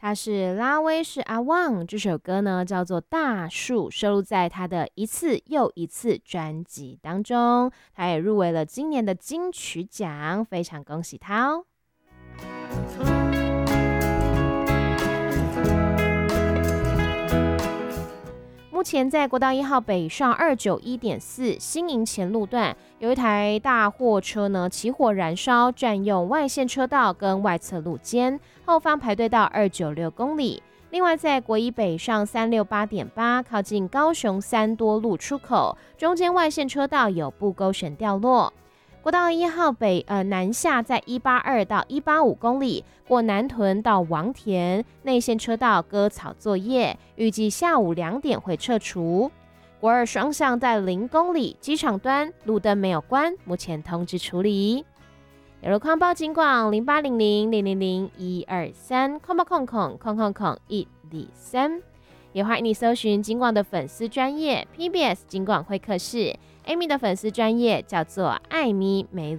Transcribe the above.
他是拉威士阿旺，这首歌呢叫做《大树》，收录在他的一次又一次专辑当中。他也入围了今年的金曲奖，非常恭喜他哦。目前在国道1号北上291.4新营前路段，有一台大货车呢起火燃烧，占用外线车道跟外侧路肩，后方排队到296公里。另外，在国一北上368.8，靠近高雄三多路出口，中间外线车道有布勾绳掉落。国道1号南下在182到185公里，过南屯到王田，内线车道割草作业，预计下午2点会撤除。国二双向在0公里，机场端路灯没有关，目前通知处理。有路况报警广0800000123，空报123，也欢迎你搜寻警广的粉丝专页 PBS 警广会客室，Amy 的粉丝专页叫做艾咪梅